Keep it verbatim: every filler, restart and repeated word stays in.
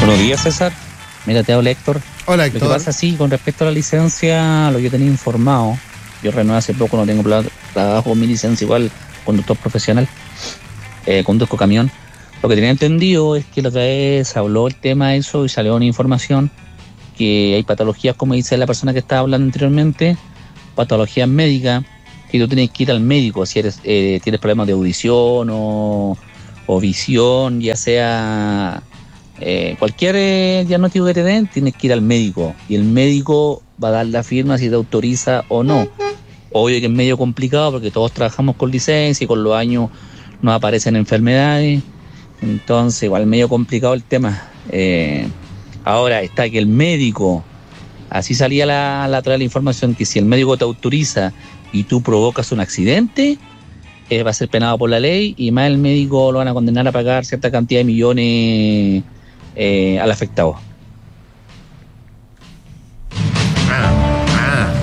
Buenos días, César. Mira, te habla Héctor. Hola, Héctor. Lo que pasa, sí, con respecto a la licencia, lo que yo tenía informado, yo renuevo hace poco, no tengo pla- trabajo, mi licencia igual, conductor profesional, eh, conduzco camión. Lo que tenía entendido es que la otra vez habló el tema de eso y salió una información que hay patologías, como dice la persona que estaba hablando anteriormente, patologías médicas, que tú tienes que ir al médico si eres eh, tienes problemas de audición o, o visión, ya sea eh, cualquier eh, diagnóstico que te den, tienes que ir al médico y el médico va a dar la firma si te autoriza o no. Obvio que es medio complicado porque todos trabajamos con licencia y con los años nos aparecen enfermedades, entonces igual medio complicado el tema. Eh, ahora está que el médico, así salía la, la otra vez la información, que si el médico te autoriza y tú provocas un accidente, eh, va a ser penado por la ley y más el médico lo van a condenar a pagar cierta cantidad de millones eh, al afectado.